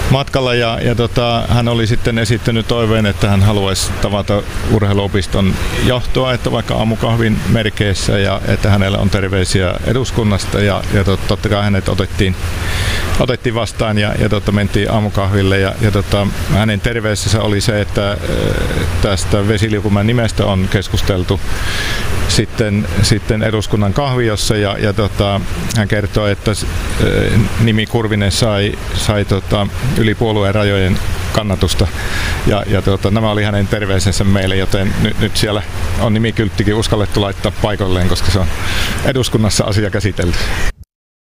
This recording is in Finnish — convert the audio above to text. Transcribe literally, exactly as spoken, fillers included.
matkalla ja, ja tota, hän oli sitten esittänyt toiveen, että hän haluaisi tavata urheiluopiston johtoa, että vaikka aamukahvin merkeissä ja että hänellä on terveisiä eduskunnasta ja, ja tot, totta kai hänet otettiin, otettiin vastaan ja, ja tota, mentiin aamukahville ja, ja tota, hänen terveisensä oli se, että tästä Vesiliukumäen nimestä on keskusteltu sitten, sitten eduskunnan kahviossa ja, ja tota, hän kertoi, että nimi Kurvinen sai, sai tota, yli puolueen rajojen kannatusta ja, ja tota, nämä oli hänen terveisensä meille, joten nyt, nyt siellä on nimikylttikin uskallettu laittaa paikalleen, koska se on eduskunnassa asia käsitelty.